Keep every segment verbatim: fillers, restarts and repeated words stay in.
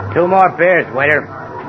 Two more beers, waiter.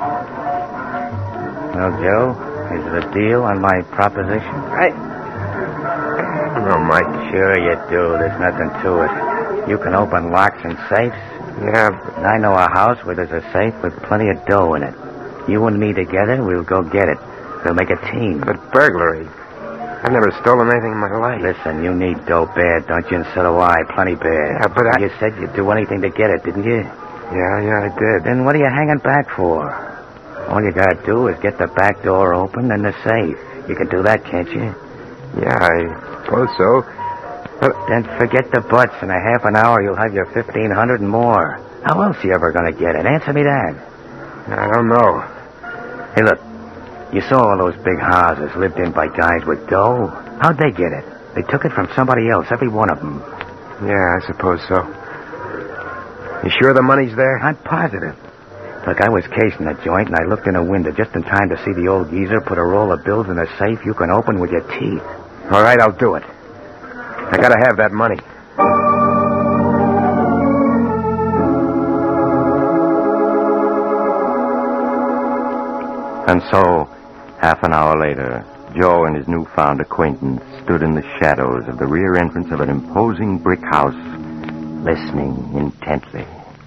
Well, Joe, is it a deal on my proposition? I... No, Mike. Sure you do. There's nothing to it. You can open locks and safes. Yeah, but... And I know a house where there's a safe with plenty of dough in it. You and me together, we'll go get it. We'll make a team. But burglary. I've never stolen anything in my life. Listen, you need dough bad, don't you? And so do I. Plenty bad. Yeah, but I... You said you'd do anything to get it, didn't you? Yeah, yeah, I did. Then what are you hanging back for? All you gotta do is get the back door open and the safe. You can do that, can't you? Yeah, I suppose so. But... Then forget the buts. In a half an hour, you'll have your fifteen hundred and more. How else are you ever gonna get it? Answer me that. I don't know. Hey, look. You saw all those big houses lived in by guys with dough. How'd they get it? They took it from somebody else, every one of them. Yeah, I suppose so. You sure the money's there? I'm positive. Look, I was casing the joint, and I looked in a window just in time to see the old geezer put a roll of bills in a safe you can open with your teeth. All right, I'll do it. I gotta have that money. And so, half an hour later, Joe and his newfound acquaintance stood in the shadows of the rear entrance of an imposing brick house, listening intently.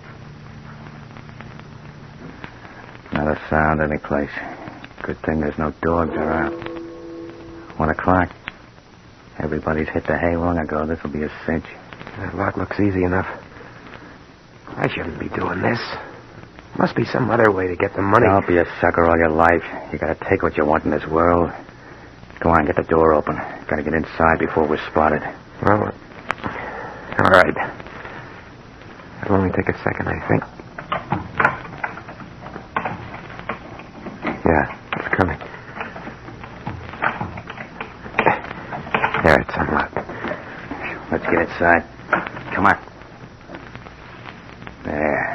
Not a sound anyplace. Good thing there's no dogs around. One o'clock. Everybody's hit the hay long ago. This'll be a cinch. That lock looks easy enough. I shouldn't be doing this. Must be some other way to get the money. Don't be a sucker all your life. You gotta take what you want in this world. Go on, get the door open. Gotta get inside before we're spotted. Well, all right. It'll only take a second, I think. Yeah, it's coming. There, it's unlocked. Let's get inside. Come on. There.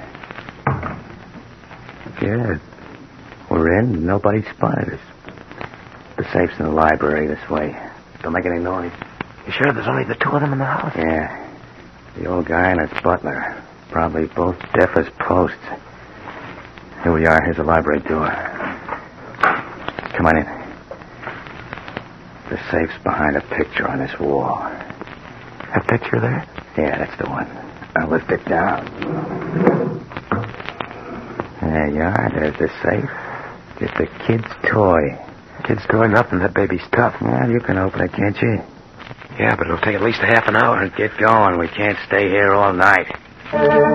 Good. We're in. Nobody spotted us. The safe's in the library this way. Don't make any noise. You sure there's only the two of them in the house? Yeah. The old guy and his butler. Probably both deaf as posts. Here we are. Here's the library door. Come on in. The safe's behind a picture on this wall. That picture there? Yeah, that's the one. I'll lift it down. There you are. There's the safe. Just a kid's toy. Kid's toy, nothing. That baby's tough. Well, you can open it, can't you? Yeah, but it'll take at least a half an hour. Get going. We can't stay here all night.